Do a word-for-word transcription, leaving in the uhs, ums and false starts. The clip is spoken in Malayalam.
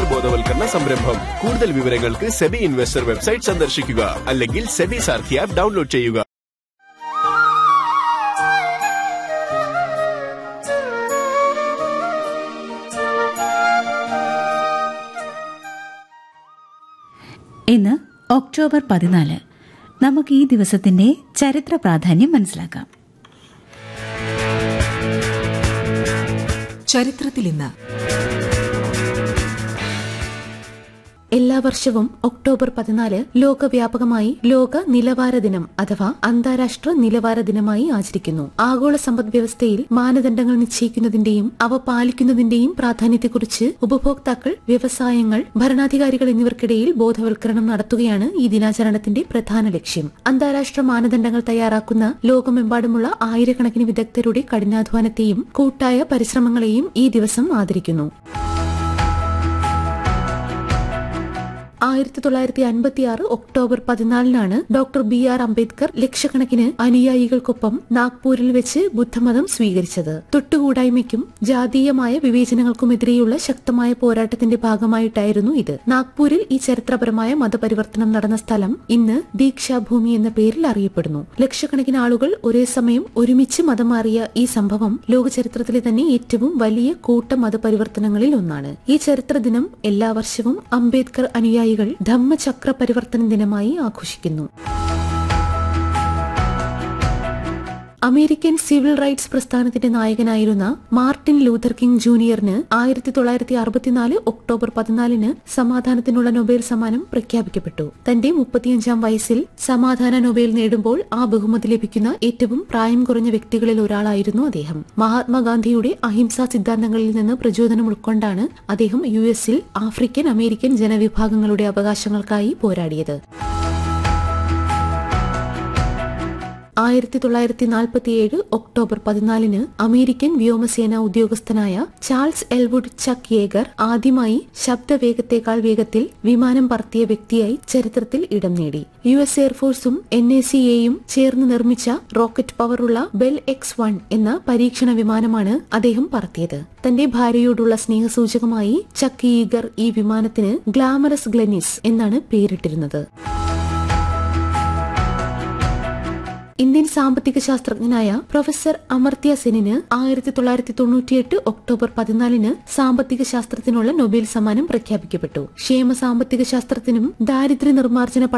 ബോധവൽക്കരണ സംരംഭം. കൂടുതൽ വിവരങ്ങൾക്ക് സെബി ഇൻവെസ്റ്റർ വെബ്സൈറ്റ് സന്ദർശിക്കുക അല്ലെങ്കിൽ സെബി സാർഥി ആപ്പ് ഡൗൺലോഡ് ചെയ്യുക. ഇന്ന് ഒക്ടോബർ പതിനാല്. നമുക്ക് ഈ ദിവസത്തിന്റെ ചരിത്ര പ്രാധാന്യം മനസ്സിലാക്കാം. ചരിത്രത്തിൽ ഇന്ന്. എല്ലാ വർഷവും ഒക്ടോബർ പതിനാല് ലോകവ്യാപകമായി ലോക നിലവാര ദിനം അഥവാ അന്താരാഷ്ട്ര നിലവാര ദിനമായി ആചരിക്കുന്നു. ആഗോള സമ്പദ് വ്യവസ്ഥയിൽ മാനദണ്ഡങ്ങൾ നിശ്ചയിക്കുന്നതിന്റെയും അവ പാലിക്കുന്നതിന്റെയും പ്രാധാന്യത്തെക്കുറിച്ച് ഉപഭോക്താക്കൾ, വ്യവസായങ്ങൾ, ഭരണാധികാരികൾ എന്നിവർക്കിടയിൽ ബോധവൽക്കരണം നടത്തുകയാണ് ഈ ദിനാചരണത്തിന്റെ പ്രധാന ലക്ഷ്യം. അന്താരാഷ്ട്ര മാനദണ്ഡങ്ങൾ തയ്യാറാക്കുന്ന ലോകമെമ്പാടുമുള്ള ആയിരക്കണക്കിന് വിദഗ്ധരുടെ കഠിനാധ്വാനത്തെയും കൂട്ടായ പരിശ്രമങ്ങളെയും ഈ ദിവസം ആദരിക്കുന്നു. ആയിരത്തി തൊള്ളായിരത്തി അൻപത്തിയാറ് October പതിനാലിനാണ് doctor B R Ambedkar ലക്ഷക്കണക്കിന് അനുയായികൾക്കൊപ്പം നാഗ്പൂരിൽ വെച്ച് ബുദ്ധമതം സ്വീകരിച്ചത്. തൊട്ടുകൂടായ്മയ്ക്കും ജാതീയമായ വിവേചനങ്ങൾക്കുമെതിരെയുള്ള ശക്തമായ പോരാട്ടത്തിന്റെ ഭാഗമായിട്ടായിരുന്നു ഇത്. നാഗ്പൂരിൽ ഈ ചരിത്രപരമായ മതപരിവർത്തനം നടന്ന സ്ഥലം ഇന്ന് ദീക്ഷാഭൂമി എന്ന പേരിൽ അറിയപ്പെടുന്നു. ലക്ഷക്കണക്കിന് ആളുകൾ ഒരേ സമയം ഒരുമിച്ച് മതം മാറിയ ഈ സംഭവം ലോക ചരിത്രത്തിലെ തന്നെ ഏറ്റവും വലിയ കൂട്ട മതപരിവർത്തനങ്ങളിൽ ഒന്നാണ്. ഈ ചരിത്ര ദിനം എല്ലാ വർഷവും അംബേദ്കർ അനുയായി ധമ്മചക്ര പരിവർത്തന ദിനമായി ആഘോഷിക്കുന്നു. അമേരിക്കൻ സിവിൽ റൈറ്റ്സ് പ്രസ്ഥാനത്തിന്റെ നായകനായിരുന്ന മാർട്ടിൻ ലൂഥർ കിങ് ജൂനിയറിന് ആയിരത്തി തൊള്ളായിരത്തി അറുപത്തിനാല് ഒക്ടോബർ പതിനാലിന് സമാധാനത്തിനുള്ള നൊബേൽ സമ്മാനം പ്രഖ്യാപിക്കപ്പെട്ടു. തന്റെ മുപ്പത്തിയഞ്ചാം വയസ്സിൽ സമാധാന നൊബേൽ നേടുമ്പോൾ ആ ബഹുമതി ലഭിക്കുന്ന ഏറ്റവും പ്രായം കുറഞ്ഞ വ്യക്തികളിൽ ഒരാളായിരുന്നു അദ്ദേഹം. മഹാത്മാഗാന്ധിയുടെ അഹിംസാ സിദ്ധാന്തങ്ങളിൽ നിന്ന് പ്രചോദനം ഉൾക്കൊണ്ടാണ് അദ്ദേഹം യു എസിൽ ആഫ്രിക്കൻ അമേരിക്കൻ ജനവിഭാഗങ്ങളുടെ അവകാശങ്ങൾക്കായി പോരാടിയത്. ആയിരത്തി തൊള്ളായിരത്തി നാൽപ്പത്തിയേഴ് ഒക്ടോബർ പതിനാലിന് അമേരിക്കൻ വ്യോമസേന ഉദ്യോഗസ്ഥനായ ചാൾസ് എൽവുഡ് ചക്ക് യേഗർ ആദ്യമായി ശബ്ദവേഗത്തേക്കാൾ വേഗത്തിൽ വിമാനം പറത്തിയ വ്യക്തിയായി ചരിത്രത്തിൽ ഇടം നേടി. U S എയർഫോഴ്സും N A C എയും ചേർന്ന് നിർമ്മിച്ച റോക്കറ്റ് പവറുള്ള ബെൽ എക്സ് വൺ എന്ന പരീക്ഷണ വിമാനമാണ് അദ്ദേഹം പറത്തിയത്. തന്റെ ഭാര്യയോടുള്ള സ്നേഹസൂചകമായി ചക്ക് യേഗർ ഈ വിമാനത്തിന് ഗ്ലാമറസ് ഗ്ലെനിസ് എന്നാണ് പേരിട്ടിരുന്നത്. ഇന്ത്യൻ സാമ്പത്തിക ശാസ്ത്രജ്ഞനായ പ്രൊഫസർ അമർത്യ സെന്നിന് ആയിരത്തി തൊള്ളായിരത്തി തൊണ്ണൂറ്റിയെട്ട് ഒക്ടോബർ പതിനാലിന് സാമ്പത്തിക ശാസ്ത്രത്തിനുള്ള നൊബേൽ സമ്മാനം പ്രഖ്യാപിക്കപ്പെട്ടു. ക്ഷേമ സാമ്പത്തിക ശാസ്ത്രത്തിനും ദാരിദ്ര്യ നിർമ്മാർജ്ജന